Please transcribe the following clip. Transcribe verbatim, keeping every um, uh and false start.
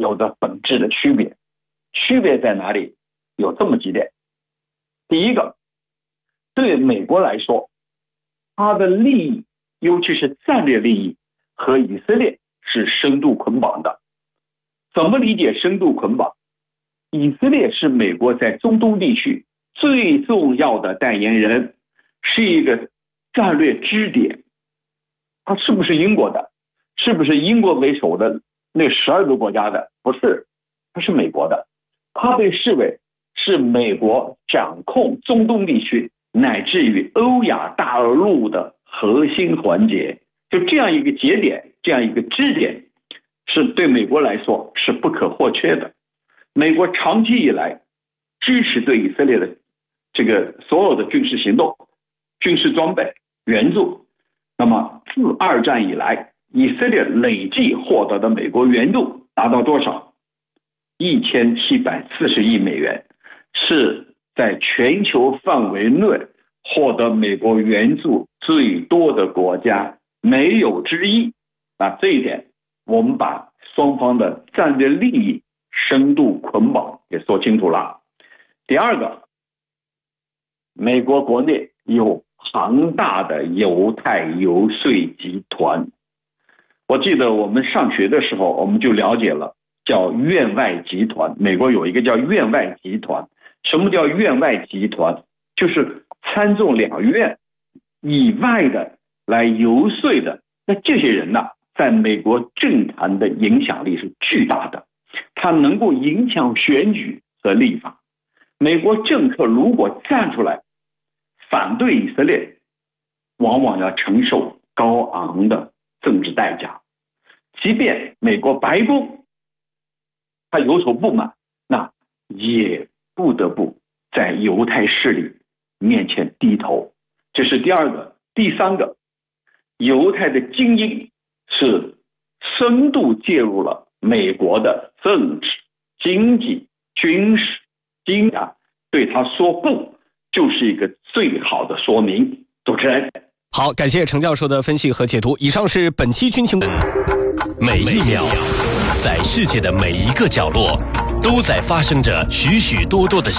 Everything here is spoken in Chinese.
有着本质的区别。区别在哪里？有这么几点。第一个，对美国来说，它的利益，尤其是战略利益，和以色列是深度捆绑的。怎么理解深度捆绑？以色列是美国在中东地区最重要的代言人，是一个战略支点。它是不是英国的？是不是英国为首的那十二个国家的？不是，它是美国的。它被视为是美国掌控中东地区乃至于欧亚大陆的核心环节。就这样一个节点，这样一个支点，是对美国来说是不可或缺的。美国长期以来支持对以色列的这个所有的军事行动、军事装备援助。那么自二战以来，以色列累计获得的美国援助达到多少？一千七百四十亿美元，是在全球范围内获得美国援助最多的国家，没有之一。那这一点，我们把双方的战略利益深度捆绑给说清楚了。第二个，美国国内有庞大的犹太游说集团。我记得我们上学的时候，我们就了解了，叫院外集团。美国有一个叫院外集团。什么叫院外集团？就是参众两院以外的来游说的。那这些人呢，在美国政坛的影响力是巨大的，他能够影响选举和立法。美国政客如果站出来反对以色列，往往要承受高昂的政治代价。即便美国白宫他有所不满，那也不得不在犹太势力面前低头。这是第二个。第三个，犹太的精英是深度介入了美国的政治、经济、军事、经济，对他说不，就是一个最好的说明。主持人， 好，感谢程教授的分析和解读。以上是本期军情。 每一秒，在世界的每一个角落，都在发生着许许多多的